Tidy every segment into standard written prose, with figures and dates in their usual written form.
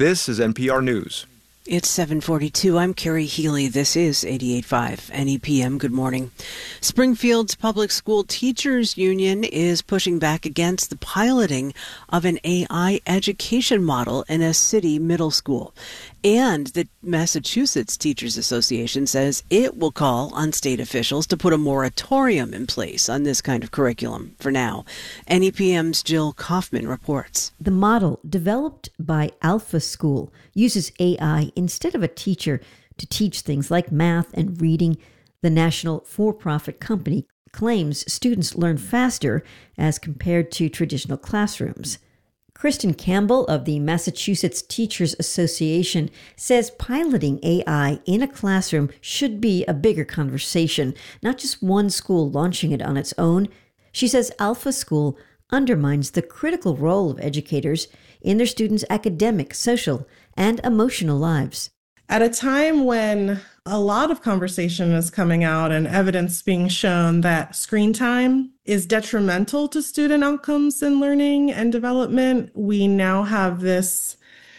This is NPR News. It's 7:42. I'm Carrie Healy. This is 88.5 NEPM. Good morning. Springfield's Public School Teachers Union is pushing back against the piloting of an AI education model in a city middle school. And the Massachusetts Teachers Association says it will call on state officials to put a moratorium in place on this kind of curriculum for now. NEPM's Jill Kaufman reports. The model, developed by Alpha School, uses AI instead of a teacher to teach things like math and reading. The national for-profit company claims students learn faster as compared to traditional classrooms. Kristen Campbell of the Massachusetts Teachers Association says piloting AI in a classroom should be a bigger conversation, not just one school launching it on its own. She says Alpha School undermines the critical role of educators in their students' academic, social, and emotional lives. At a time when a lot of conversation is coming out and evidence being shown that screen time is detrimental to student outcomes in learning and development, we now have this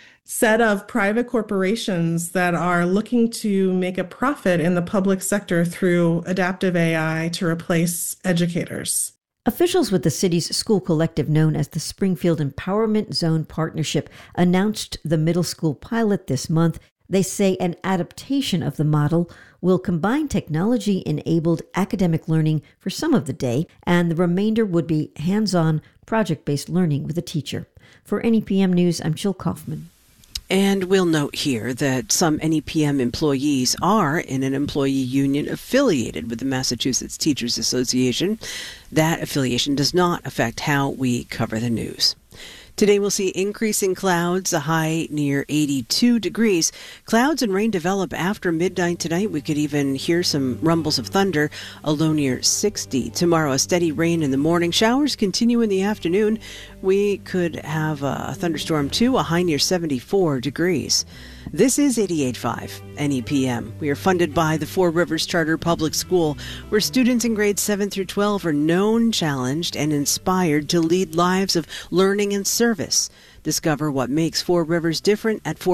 set of private corporations that are looking to make a profit in the public sector through adaptive AI to replace educators. Officials with the city's school collective known as the Springfield Empowerment Zone Partnership announced the middle school pilot this month. They say an adaptation of the model will combine technology-enabled academic learning for some of the day, and the remainder would be hands-on, project-based learning with a teacher. For NEPM News, I'm Jill Kaufman. And we'll note here that some NEPM employees are in an employee union affiliated with the Massachusetts Teachers Association. That affiliation does not affect how we cover the news. Today we'll see increasing clouds, a high near 82 degrees. Clouds and rain develop after midnight tonight. We could even hear some rumbles of thunder, a low near 60. Tomorrow, a steady rain in the morning. Showers continue in the afternoon. We could have a thunderstorm too, a high near 74 degrees. This is 88.5 NEPM. We are funded by the Four Rivers Charter Public School, where students in grades 7 through 12 are known, challenged, and inspired to lead lives of learning and service. Discover what makes Four Rivers different at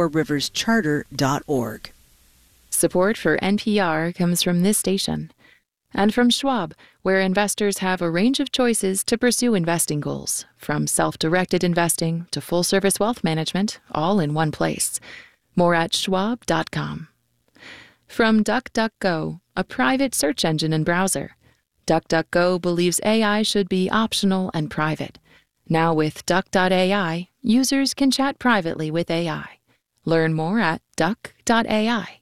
fourriverscharter.org. Support for NPR comes from this station and from Schwab, where investors have a range of choices to pursue investing goals, from self-directed investing to full-service wealth management, all in one place. More at schwab.com. From DuckDuckGo, a private search engine and browser. DuckDuckGo believes AI should be optional and private. Now with Duck.ai, users can chat privately with AI. Learn more at duck.ai.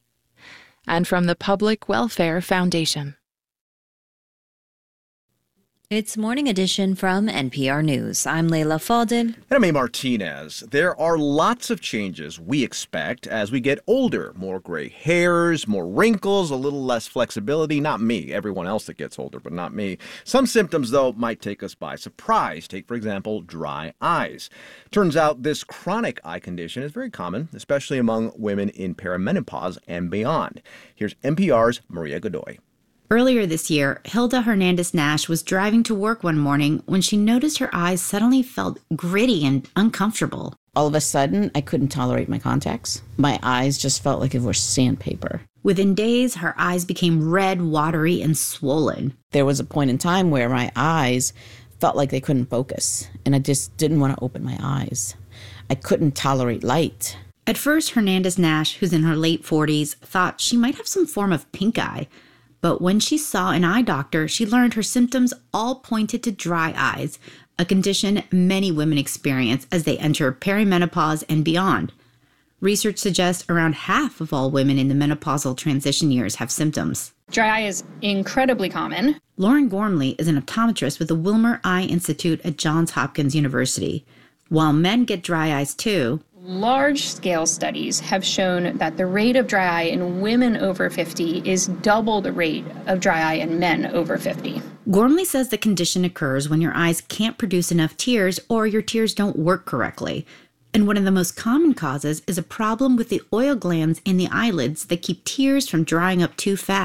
And from the Public Welfare Foundation. It's Morning Edition from NPR News. I'm Leila Fadel. And I'm A. Martinez. There are lots of changes we expect as we get older. More gray hairs, more wrinkles, a little less flexibility. Not me, everyone else that gets older, but not me. Some symptoms, though, might take us by surprise. Take, for example, dry eyes. Turns out this chronic eye condition is very common, especially among women in perimenopause and beyond. Here's NPR's Maria Godoy. Earlier this year, Hilda Hernandez-Nash was driving to work one morning when she noticed her eyes suddenly felt gritty and uncomfortable. All of a sudden, I couldn't tolerate my contacts. My eyes just felt like it were sandpaper. Within days, her eyes became red, watery, and swollen. There was a point in time where my eyes felt like they couldn't focus, and I just didn't want to open my eyes. I couldn't tolerate light. At first, Hernandez-Nash, who's in her late 40s, thought she might have some form of pink eye. But when she saw an eye doctor, she learned her symptoms all pointed to dry eyes, a condition many women experience as they enter perimenopause and beyond. Research suggests around half of all women in the menopausal transition years have symptoms. Dry eye is incredibly common. Lauren Gormley is an optometrist with the Wilmer Eye Institute at Johns Hopkins University. While men get dry eyes too, large-scale studies have shown that the rate of dry eye in women over 50 is double the rate of dry eye in men over 50. Gormley says the condition occurs when your eyes can't produce enough tears or your tears don't work correctly. And one of the most common causes is a problem with the oil glands in the eyelids that keep tears from drying up too fast.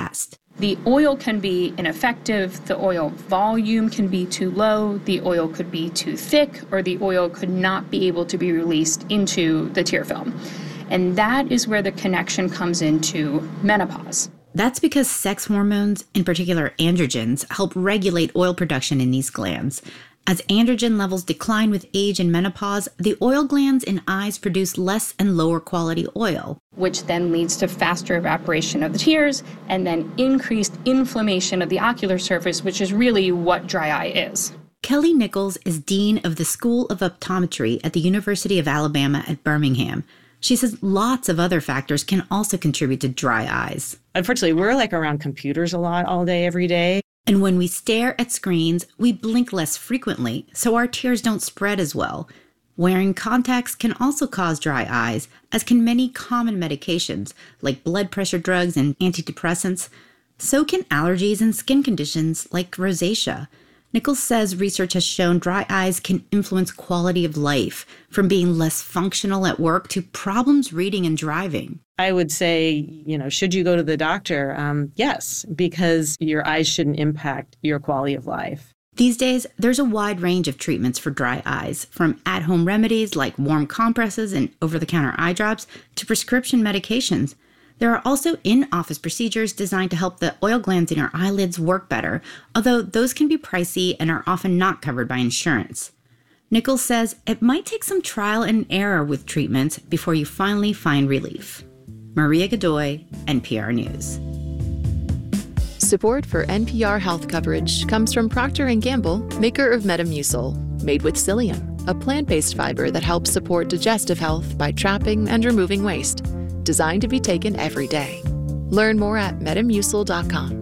The oil can be ineffective, the oil volume can be too low, the oil could be too thick, or the oil could not be able to be released into the tear film. And that is where the connection comes into menopause. That's because sex hormones, in particular androgens, help regulate oil production in these glands. As androgen levels decline with age and menopause, the oil glands in eyes produce less and lower quality oil, which then leads to faster evaporation of the tears and then increased inflammation of the ocular surface, which is really what dry eye is. Kelly Nichols is Dean of the School of Optometry at the University of Alabama at Birmingham. She says lots of other factors can also contribute to dry eyes. Unfortunately, we're around computers a lot all day, every day. And when we stare at screens, we blink less frequently, so our tears don't spread as well. Wearing contacts can also cause dry eyes, as can many common medications, like blood pressure drugs and antidepressants. So can allergies and skin conditions like rosacea. Nichols says research has shown dry eyes can influence quality of life, from being less functional at work to problems reading and driving. I would say, should you go to the doctor? Yes, because your eyes shouldn't impact your quality of life. These days, there's a wide range of treatments for dry eyes, from at-home remedies like warm compresses and over-the-counter eye drops to prescription medications. There are also in-office procedures designed to help the oil glands in your eyelids work better, although those can be pricey and are often not covered by insurance. Nichols says it might take some trial and error with treatments before you finally find relief. Maria Godoy, NPR News. Support for NPR health coverage comes from Procter & Gamble, maker of Metamucil, made with psyllium, a plant-based fiber that helps support digestive health by trapping and removing waste. Designed to be taken every day. Learn more at metamucil.com.